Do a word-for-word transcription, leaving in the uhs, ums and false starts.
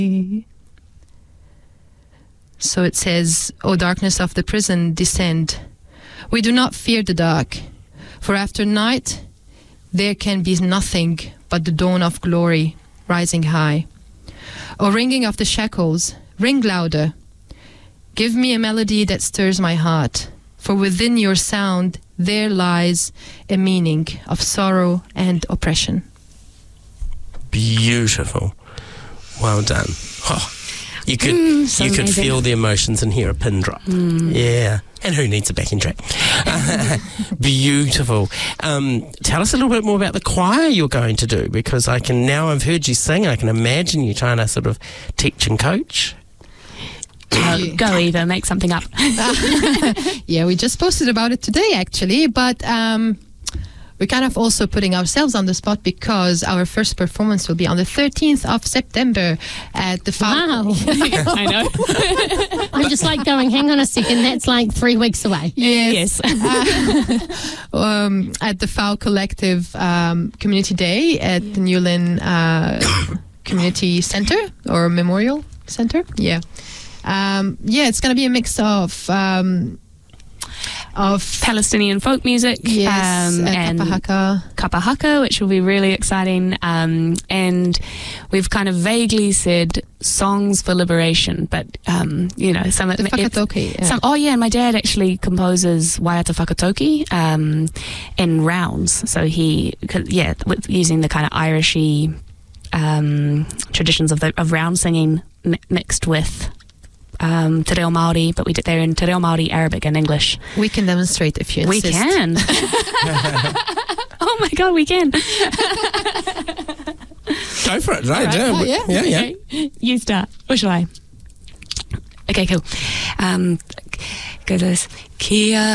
So it says, O darkness of the prison, descend. We do not fear the dark, for after night there can be nothing but the dawn of glory rising high. O ringing of the shackles, ring louder. Give me a melody that stirs my heart, for within your sound there lies a meaning of sorrow and oppression. Beautiful. Well done. Oh, you could Mm, so you could amazing. feel the emotions and hear a pin drop. Mm. Yeah. And who needs a backing track? Beautiful. Um, tell us a little bit more about the choir you're going to do, because I can now I've heard you sing. I can imagine you trying to sort of teach and coach. Uh, go Eva, make something up. Yeah, we just posted about it today, actually, but um, we're kind of also putting ourselves on the spot because our first performance will be on the thirteenth of September at the Fal- Wow. I know. I'm just like going, hang on a second, that's like three weeks away. Yes. um, at the Foul Collective um, Community Day at the Newlyn uh, Community Center or Memorial Center. Yeah. Um, yeah, it's going to be a mix of um, of Palestinian folk music, yes, um, uh, and Kapa Haka. Kapa Haka, which will be really exciting. Um, and we've kind of vaguely said songs for liberation, but um, you know, some of The it- Whakatoki, yeah. some. Oh yeah, and my dad actually composes Waiata Whakatoki um, in rounds. So he, 'cause, yeah, with, using the kind of Irishy um, traditions of the of round singing mi- mixed with. Um, Te Reo Māori, but we did they're in Te Reo Māori, Arabic and English. We can demonstrate if you We insist. can. Oh my god, we can. Go for it. Right, Right. yeah, Oh, yeah. yeah, yeah. Okay. You start. Or shall I? Okay, cool. Um, go to this. Kia